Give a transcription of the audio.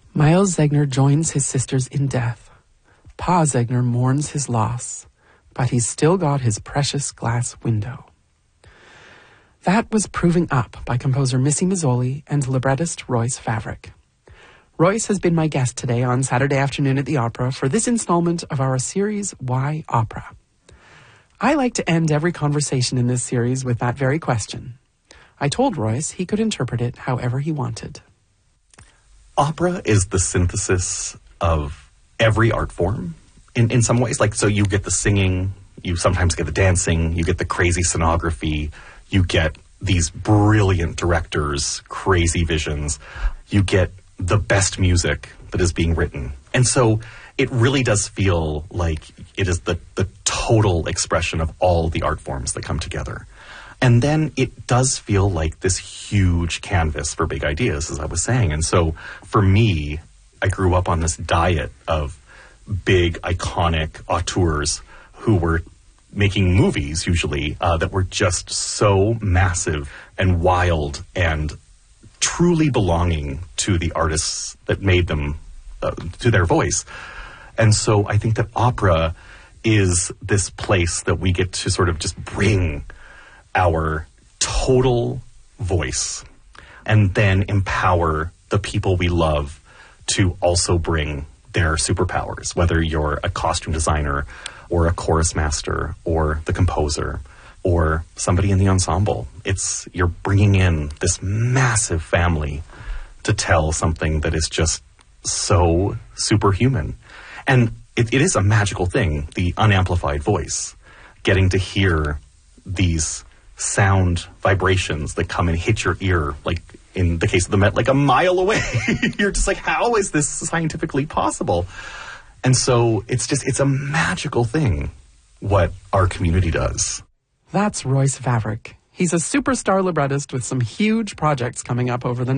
Miles Zegner joins his sisters in death. Pa Zegner mourns his loss, but he's still got his precious glass window. That was Proving Up by composer Missy Mazzoli and librettist Royce Favric. Royce has been my guest today on Saturday Afternoon at the Opera for this installment of our series, Why Opera? I like to end every conversation in this series with that very question. I told Royce he could interpret it however he wanted. Opera is the synthesis of every art form in some ways. Like, so you get the singing, you sometimes get the dancing, you get the crazy scenography, you get these brilliant directors, crazy visions, you get the best music that is being written. And so it really does feel like it is the total expression of all the art forms that come together. And then it does feel like this huge canvas for big ideas, as I was saying. And so for me, I grew up on this diet of big, iconic auteurs who were making movies, usually, that were just so massive and wild and truly belonging to the artists that made them, to their voice. And so I think that opera is this place that we get to sort of just bring our total voice and then empower the people we love to also bring their superpowers, whether you're a costume designer or a chorus master or the composer or somebody in the ensemble. You're bringing in this massive family to tell something that is just so superhuman. And it is a magical thing, the unamplified voice, getting to hear these sound vibrations that come and hit your ear, like in the case of the Met, like a mile away. You're just like, how is this scientifically possible? And so it's a magical thing what our community does. That's Royce Favric. He's a superstar librettist with some huge projects coming up over the